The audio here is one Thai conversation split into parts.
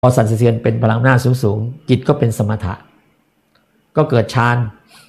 พอสั่นสะเทือนเป็นพลังอำนาจสูงจิตก็เป็นสมถะก็เกิดฌาน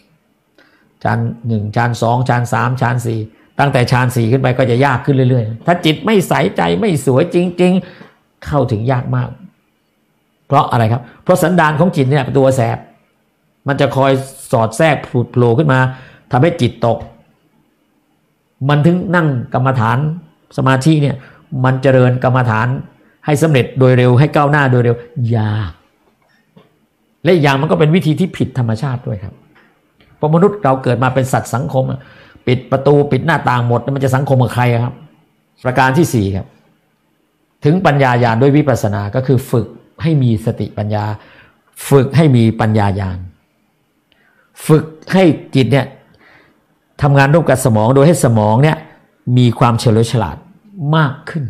1ฌาน2ฌาน3ฌาน4ตั้งแต่ฌาน4ขึ้นไปก็จะยากขึ้นเรื่อยๆถ้าจิตไม่ใสใจไม่สวยจริงๆเข้าถึงยากมากเพราะอะไรครับเพราะสันดานของจิตเนี่ยตัวแสบมันจะคอยสอดแทรกผุดโผล่ขึ้นมาทำให้จิตตกมันถึงนั่งกรรมฐานสมาธิเนี่ยมันเจริญกรรมฐานให้สำเร็จโดยเร็วให้ก้าวหน้าโดยเร็วยากและอีกอย่างมันก็เป็นวิธีที่ผิดธรรมชาติด้วยครับเพราะมนุษย์เราเกิดมาเป็นสัตว์สังคมปิดประตูปิดหน้าต่างหมดมันจะสังคมกับใครครับประการที่4ครับถึงปัญญาญาณด้วยวิปัสสนาก็คือฝึกให้มีสติปัญญาฝึกให้มีปัญญาญาณฝึกให้จิตเนี่ยทำงานร่วมกับสมองโดยให้สมองเนี่ยมีความเฉลียวฉลาดมากขึ้น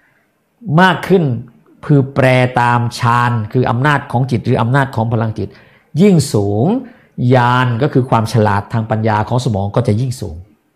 คือแปรตามฌานคืออำนาจของจิตหรืออำนาจของพลังจิตยิ่งสูงญาณก็คือความฉลาดทางปัญญาของสมองก็จะยิ่งสูง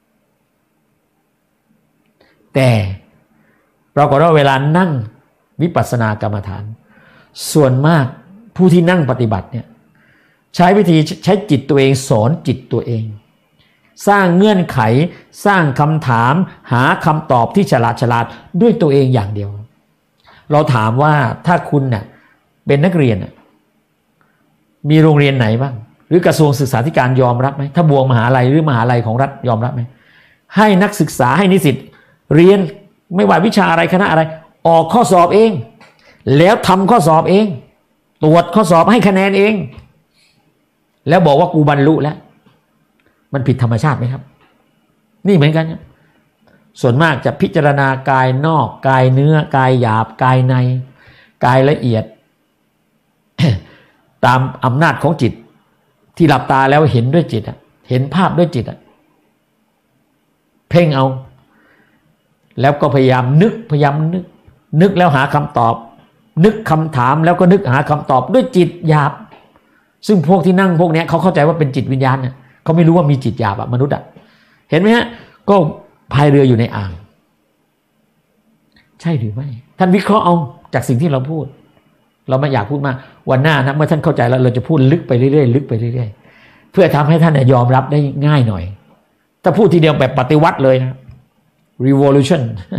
แต่ปรากฏว่าเวลานั่งวิปัสสนากรรมฐานส่วนมากผู้ที่นั่งปฏิบัติเนี่ยใช้วิธีใช้จิตตัวเองสอนจิตตัวเองสร้างเงื่อนไขสร้างคำถามหาคำตอบที่ฉลาดด้วยตัวเองอย่างเดียวเราถามว่าถ้าคุณเนี่ยเป็นนักเรียนมีโรงเรียนไหนบ้างหรือกระทรวงศึกษาธิการยอมรับไหมถ้าบวงมหาลัยหรือมหาลัยของรัฐยอมรับไหมให้นักศึกษาให้นิสิตเรียนไม่ว่าวิชาอะไรคณะอะไรออกข้อสอบเองแล้วทำข้อสอบเองตรวจข้อสอบให้คะแนนเองแล้วบอกว่ากูบรรลุแล้วมันผิดธรรมชาติไหมครับนี่เหมือนกันส่วนมากจะพิจารณากายนอกกายเนื้อกายหยาบกายในกายละเอียด ตามอำนาจของจิตที่หลับตาแล้วเห็นด้วยจิตเห็นภาพด้วยจิตเพ่งเอาแล้วก็พยายามนึกแล้วหาคำตอบนึกคำถามแล้วก็นึกหาคำตอบด้วยจิตหยาบซึ่งพวกที่นั่งพวกนี้เขาเข้าใจว่าเป็นจิตวิญญาณเขาไม่รู้ว่ามีจิตหยาบมนุษย์เห็นไหมฮะก็พายเรืออยู่ในอ่างใช่หรือไม่ท่านวิเคราะห์เอาจากสิ่งที่เราพูดเราไม่อยากพูดมากวันหน้านะเมื่อท่านเข้าใจแล้วเราจะพูดลึกไปเรื่อยๆลึกไปเรื่อยๆเพื่อทำให้ท่านยอมรับได้ง่ายหน่อยถ้าพูดทีเดียวแบบปฏิวัติเลยนะ revolution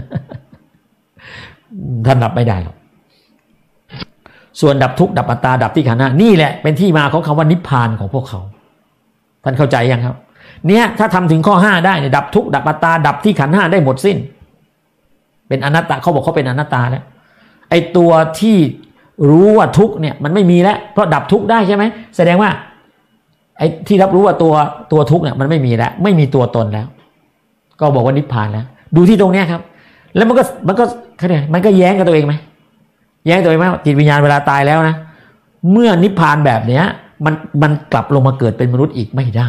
ท่านดับไม่ได้หรอกส่วนดับทุกข์ดับอัตตาดับที่ขันธ์นี่แหละเป็นที่มาของคำว่านิพพานของพวกเขาท่านเข้าใจยังครับเนี่ยถ้าทำถึงข้อ5ได้เนี่ยดับทุกข์ดับอัตตาดับที่ขันธ์5ได้หมดสิ้นเป็นอนัตตาเขาบอกเขาเป็นอนัตตาแล้วไอ้ตัวที่รู้ว่าทุกข์เนี่ยมันไม่มีแล้วเพราะดับทุกข์ได้ใช่ไหมแสดงว่าไอ้ที่รับรู้ว่าตัวทุกข์เนี่ยมันไม่มีแล้วไม่มีตัวตนแล้วก็บอกว่านิพพานแล้วดูที่ตรงเนี้ยครับแล้วมันก็แย้งกับตัวเองไหมแย้งตัวเองไหมจิตวิญญาณเวลาตายแล้วนะเมื่อนิพพานแบบเนี้ยมันกลับลงมาเกิดเป็นมนุษย์อีกไม่ได้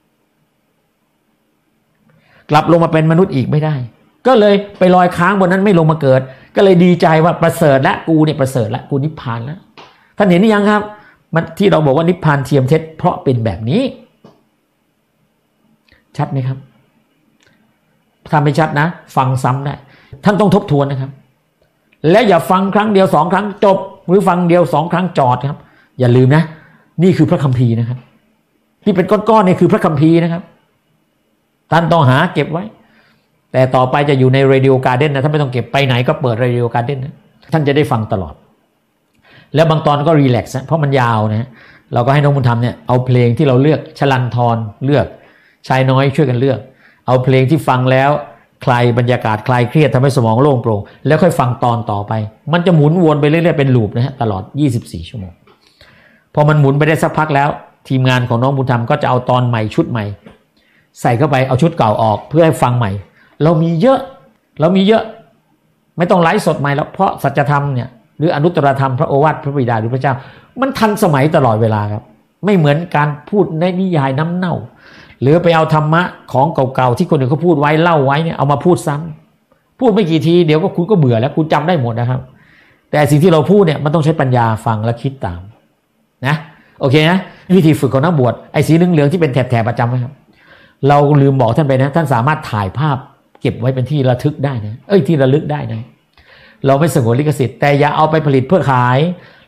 กลับลงมาเป็นมนุษย์อีกไม่ได้ก็เลยไปลอยค้างบนนั้นไม่ลงมาเกิดก็เลยดีใจว่าประเสริฐและกูเนี่ยประเสริฐและกูนิพพานแล้วท่านเห็นหรือยังครับมันที่เราบอกว่านิพพานเทียมเท็จเพราะเป็นแบบนี้ชัดไหมครับถ้าไม่ชัดนะฟังซ้ำได้ท่านต้องทบทวนนะครับและอย่าฟังครั้งเดียว2ครั้งจบหรือฟังเดียว2ครั้งจอดครับอย่าลืมนะนี่คือพระคัมภีร์นะครับที่เป็นก้อนๆนี่คือพระคัมภีร์นะครับท่านต้องหาเก็บไว้แต่ต่อไปจะอยู่ใน Radio Garden นะท่านไม่ต้องเก็บไปไหนก็เปิด Radio Garden นะท่านจะได้ฟังตลอดแล้วบางตอนก็รีแลกซ์เพราะมันยาวนะเราก็ให้น้องบุญธรรมเนี่ยเอาเพลงที่เราเลือกชลันทรเลือกชายน้อยช่วยกันเลือกเอาเพลงที่ฟังแล้วคลายบรรยากาศคลายเครียดทำให้สมองโล่งโปร่งแล้วค่อยฟังตอนต่อไปมันจะหมุนวนไปเรื่อยๆเป็นลูปนะฮะตลอด24ชั่วโมงพอมันหมุนไปได้สักพักแล้วทีมงานของน้องบุญธรรมก็จะเอาตอนใหม่ชุดใหม่ใส่เข้าไปเอาชุดเก่าออกเพื่อให้ฟังใหม่เรามีเยอะไม่ต้องไลฟ์สดใหม่แล้วเพราะสัจธรรมเนี่ยหรืออนุตตรธรรมพระโอวาทพระบิดาหรือพระเจ้ามันทันสมัยตลอดเวลาครับไม่เหมือนการพูดในนิยายน้ำเน่าหรือไปเอาธรรมะของเก่าๆที่คนอื่นเขาพูดไว้เล่าไว้เนี่ยเอามาพูดซ้ำพูดไม่กี่ทีเดี๋ยวก็คุณก็เบื่อแล้วคุณจำได้หมดนะครับแต่สิ่งที่เราพูดเนี่ยมันต้องใช้ปัญญาฟังและคิดตามนะโอเคนะวิธีฝึกของนักบวชไอ้สีเหลืองๆที่เป็นแถบๆประจำไหมครับเราลืมบอกท่านไปนะท่านสามารถถ่ายภาพเก็บไว้เป็นที่ระทึกได้นะที่ระลึกได้นะเราไม่สงวนลิขสิทธิ์แต่อย่าเอาไปผลิตเพื่อขาย